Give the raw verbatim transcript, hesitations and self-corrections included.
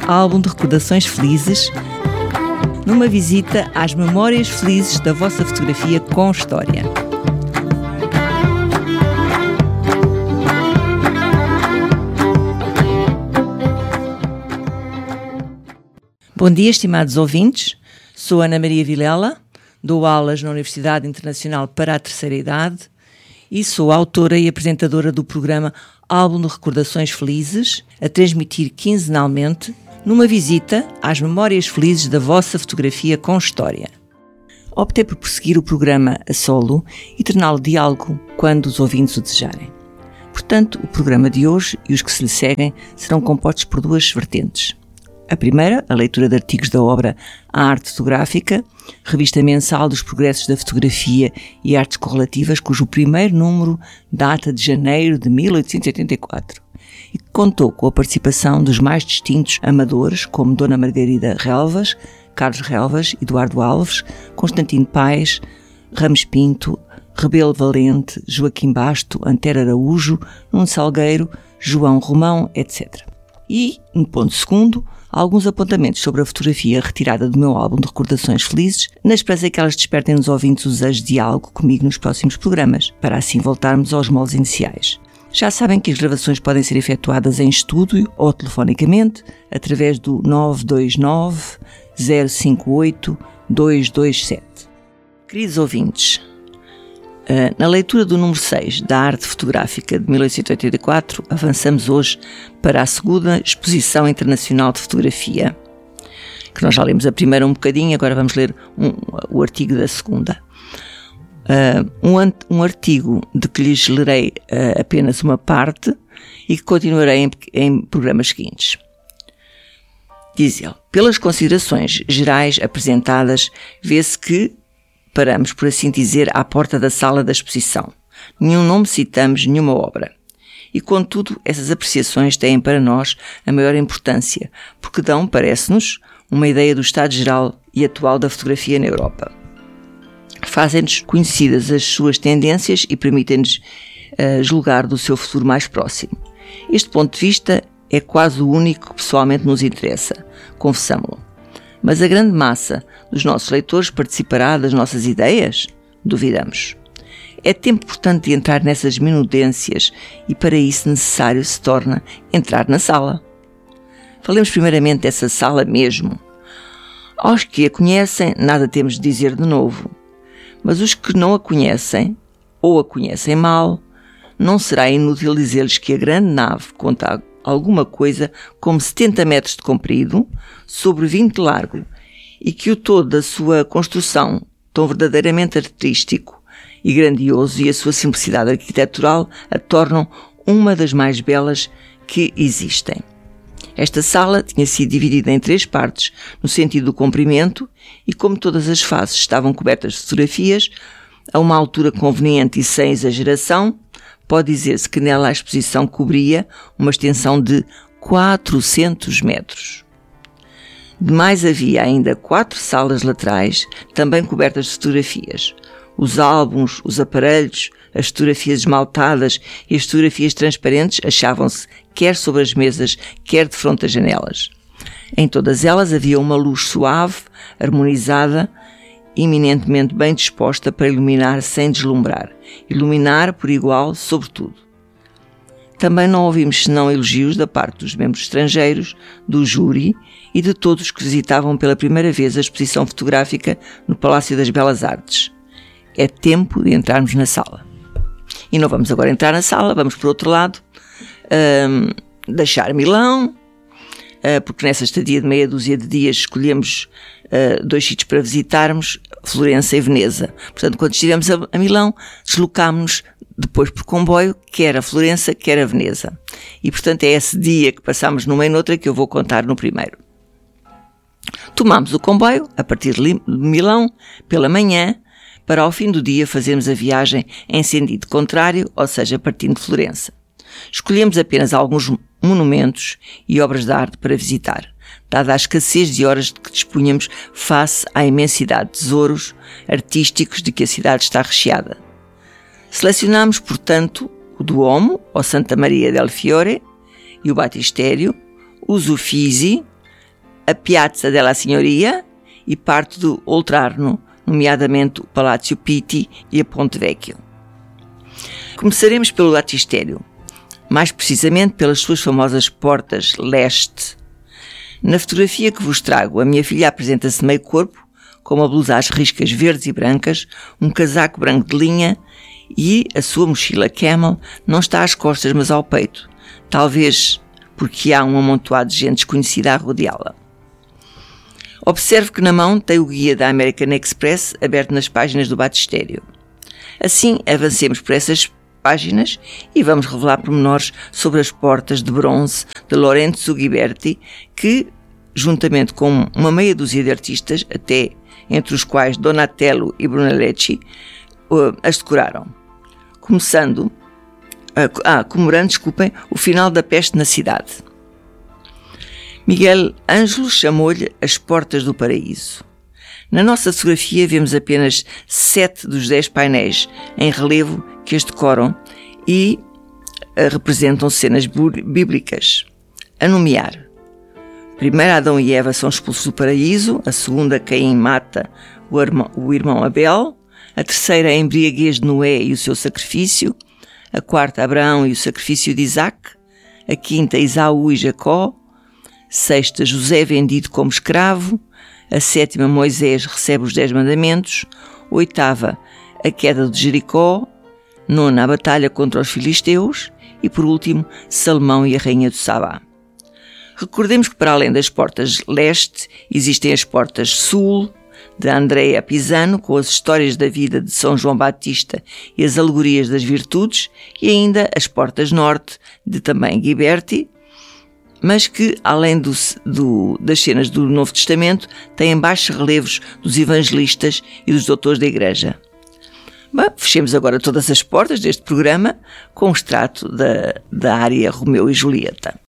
álbum de recordações felizes, numa visita às memórias felizes da vossa fotografia com história. Bom dia, estimados ouvintes. Sou Ana Maria Vilela, dou aulas na Universidade Internacional para a Terceira Idade e sou autora e apresentadora do programa Álbum de Recordações Felizes, a transmitir quinzenalmente numa visita às memórias felizes da vossa fotografia com história. Optei por prosseguir o programa a solo e torná-lo diálogo quando os ouvintes o desejarem. Portanto, o programa de hoje e os que se lhe seguem serão compostos por duas vertentes. A primeira, a leitura de artigos da obra A Arte Fotográfica, revista mensal dos progressos da fotografia e artes correlativas, cujo primeiro número data de janeiro de mil oitocentos e oitenta e quatro, e que contou com a participação dos mais distintos amadores, como Dona Margarida Relvas, Carlos Relvas, Eduardo Alves, Constantino Paes, Ramos Pinto, Rebelo Valente, Joaquim Basto, Antero Araújo, Nuno Salgueiro, João Romão, etcétera. E, no ponto segundo, alguns apontamentos sobre a fotografia retirada do meu álbum de recordações felizes, na esperança que elas despertem nos ouvintes o desejo de diálogo comigo nos próximos programas, para assim voltarmos aos moldes iniciais. Já sabem que as gravações podem ser efetuadas em estúdio ou telefonicamente, através do nove dois nove, zero cinco oito, dois dois sete. Queridos ouvintes, na leitura do número seis da Arte Fotográfica de mil oitocentos e oitenta e quatro, avançamos hoje para a segunda Exposição Internacional de Fotografia, que nós já lemos a primeira um bocadinho, agora vamos ler um, o artigo da segunda. Uh, um, um artigo de que lhes lerei uh, apenas uma parte e que continuarei em, em programas seguintes. Diz ele: pelas considerações gerais apresentadas, vê-se que paramos, por assim dizer, à porta da sala da exposição. Nenhum nome citamos, nenhuma obra. E, contudo, essas apreciações têm para nós a maior importância, porque dão, parece-nos, uma ideia do estado geral e atual da fotografia na Europa. Fazem-nos conhecidas as suas tendências e permitem-nos uh, julgar do seu futuro mais próximo. Este ponto de vista é quase o único que pessoalmente nos interessa, confessamo-lo. Mas a grande massa dos nossos leitores participará das nossas ideias? Duvidamos. É tempo, portanto, de entrar nessas minudências e para isso necessário se torna entrar na sala. Falemos primeiramente dessa sala mesmo. Aos que a conhecem, nada temos de dizer de novo. Mas os que não a conhecem, ou a conhecem mal, não será inútil dizer-lhes que a grande nave conta alguma coisa como setenta metros de comprido, sobre vinte de largo, e que o todo da sua construção, tão verdadeiramente artístico e grandioso, e a sua simplicidade arquitetural a tornam uma das mais belas que existem. Esta sala tinha sido dividida em três partes, no sentido do comprimento, e como todas as faces estavam cobertas de fotografias, a uma altura conveniente e sem exageração, pode dizer-se que nela a exposição cobria uma extensão de quatrocentos metros. Demais havia ainda quatro salas laterais, também cobertas de fotografias. Os álbuns, os aparelhos, as fotografias esmaltadas e as fotografias transparentes achavam-se quer sobre as mesas, quer de frente às janelas. Em todas elas havia uma luz suave, harmonizada, eminentemente bem disposta para iluminar sem deslumbrar, iluminar por igual sobretudo. Também não ouvimos senão elogios da parte dos membros estrangeiros, do júri e de todos que visitavam pela primeira vez a exposição fotográfica no Palácio das Belas Artes. É tempo de entrarmos na sala. E não vamos agora entrar na sala, vamos por outro lado, hum, deixar Milão, uh, porque nessa estadia de meia dúzia de dias escolhemos uh, dois sítios para visitarmos, Florença e Veneza. Portanto, quando estivemos a, a Milão, deslocámos-nos depois por comboio, quer a Florença, quer a Veneza. E, portanto, é esse dia que passámos numa e noutra que eu vou contar no primeiro. Tomámos o comboio, a partir de Milão, pela manhã, para ao fim do dia fazermos a viagem em sentido contrário, ou seja, partindo de Florença. Escolhemos apenas alguns monumentos e obras de arte para visitar, dada a escassez de horas de que dispunhamos face à imensidade de tesouros artísticos de que a cidade está recheada. Selecionámos, portanto, o Duomo, ou Santa Maria del Fiore, e o Batistério, os Uffizi, a Piazza della Signoria e parte do Oltrarno, nomeadamente o Palácio Pitti e a Ponte Vecchio. Começaremos pelo Batistério, mais precisamente pelas suas famosas portas leste. Na fotografia que vos trago, a minha filha apresenta-se de meio corpo, com uma blusa às riscas verdes e brancas, um casaco branco de linha e a sua mochila Camel não está às costas, mas ao peito, talvez porque há um amontoado de gente desconhecida a rodeá-la. Observe que na mão tem o guia da American Express aberto nas páginas do batistério. Assim, avancemos por essas páginas e vamos revelar pormenores sobre as portas de bronze de Lorenzo Ghiberti, que, juntamente com uma meia dúzia de artistas, até entre os quais Donatello e Brunelleschi, as decoraram. Começando, ah, comemorando, desculpem, o final da peste na cidade. Miguel Ângelo chamou-lhe as Portas do Paraíso. Na nossa fotografia vemos apenas sete dos dez painéis em relevo que as decoram e representam cenas bíblicas. A nomear: primeiro, Adão e Eva são expulsos do paraíso; a segunda, Caim mata o irmão, o irmão Abel; a terceira, a embriaguez de Noé e o seu sacrifício; a quarta, Abraão e o sacrifício de Isaac; a quinta, Esaú e Jacó; sexta, José vendido como escravo; a sétima, Moisés recebe os dez mandamentos; oitava, a queda de Jericó; nona, a batalha contra os filisteus; e por último, Salomão e a rainha do Sabá. Recordemos que para além das portas leste, existem as portas sul, de Andrea Pisano, com as histórias da vida de São João Batista e as alegorias das virtudes, e ainda as portas norte, de também Ghiberti, mas que, além do, do, das cenas do Novo Testamento, têm baixos relevos dos evangelistas e dos doutores da Igreja. Bom, fechemos agora todas as portas deste programa com um extrato da, da área Romeu e Julieta.